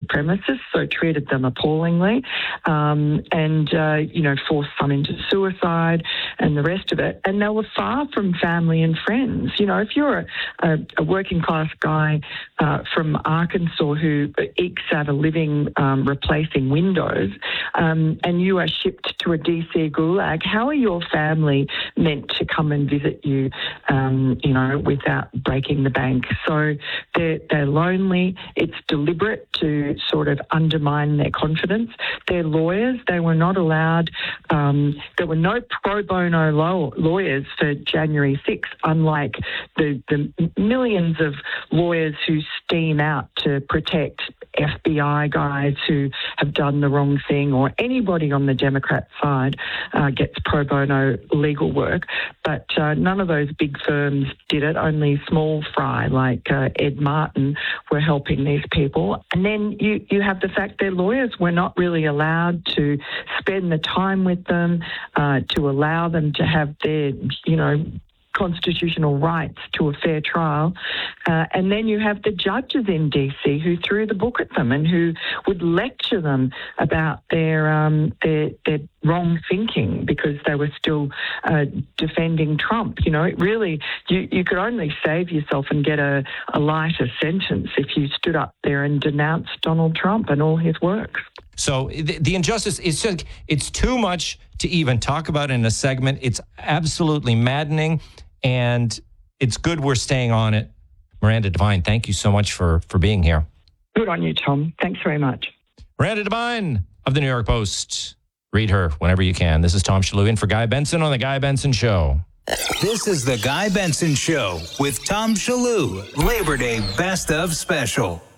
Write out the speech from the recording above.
supremacists, so treated them appallingly, and forced some into suicide and the rest of it. And they were far from family and friends. If you're a working class guy from Arkansas who ekes out a living replacing windows, and you are shipped to a DC gulag, how are your family meant to come and visit you, without breaking the bank? So they're lonely. It's deliberate to sort of undermine their confidence. Their lawyers, they were not allowed, there were no pro bono lawyers for January 6th, unlike the millions of lawyers who steam out to protect FBI guys who have done the wrong thing, or anybody on the Democrat side gets pro bono legal work. But none of those big firms did it. Only small fry like Ed Martin were helping these people. And then you have the fact their lawyers were not really allowed to spend the time with them, to allow them to have their, constitutional rights to a fair trial. And then you have the judges in DC who threw the book at them and who would lecture them about their wrong thinking because they were still defending Trump. It really, you could only save yourself and get a lighter sentence if you stood up there and denounced Donald Trump and all his works. So the injustice is just, it's too much to even talk about in a segment. It's absolutely maddening, and it's good we're staying on it. Miranda Devine, thank you so much for being here. Good on you, Tom. Thanks very much. Miranda Devine of the New York Post. Read her whenever you can. This is Tom Shillue in for Guy Benson on The Guy Benson Show. This is The Guy Benson Show with Tom Shillue, Labor Day Best of Special.